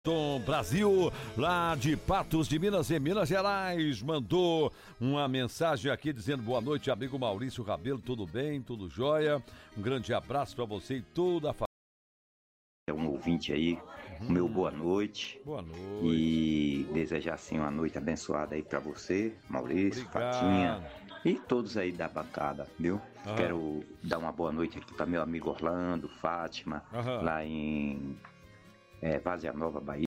Tom Brasil, lá de Patos de Minas, em Minas Gerais, mandou uma mensagem aqui dizendo: boa noite, amigo Maurício Rabelo, tudo bem, tudo jóia? Um grande abraço para você e toda a família. É um ouvinte aí, meu boa noite. Boa noite. E desejar assim uma noite abençoada aí para você, Maurício, Obrigado. Fatinha e todos aí da bancada, viu? Quero dar uma boa noite aqui para meu amigo Orlando, Fátima, lá em Vazia Nova, Bahia.